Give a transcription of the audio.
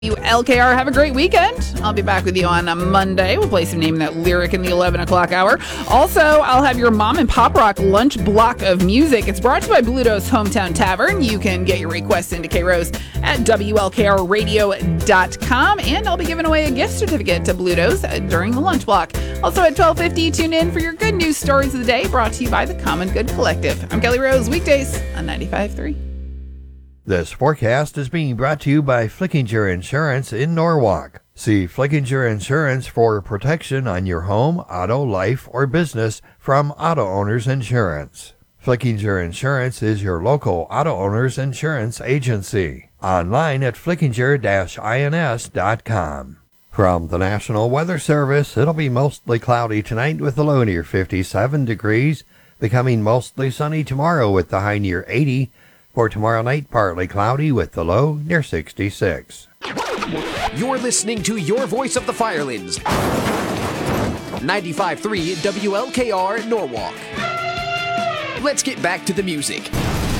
LKR, have a great weekend. I'll be back with you on a Monday. We'll play some Name That Lyric in the 11 o'clock hour. Also, I'll have your Mom and Pop Rock lunch block of music. It's brought to you by Bluto's Hometown Tavern. You can get your requests into K-Rose at WLKRradio.com. And I'll be giving away a gift certificate to Bluto's during the lunch block. Also at 12:50, tune in for your good news stories of the day, brought to you by the Common Good Collective. I'm Kelly Rose, weekdays on 95.3. This forecast is being brought to you by Flickinger Insurance in Norwalk. See Flickinger Insurance for protection on your home, auto, life, or business from Auto Owners Insurance. Flickinger Insurance is your local auto owners insurance agency. Online at flickinger-ins.com. From the National Weather Service, it'll be mostly cloudy tonight with the low near 57 degrees, becoming mostly sunny tomorrow with the high near 80. For tomorrow night, partly cloudy with the low near 66. You're listening to your voice of the Firelands. 95.3 WLKR Norwalk. Let's get back to the music.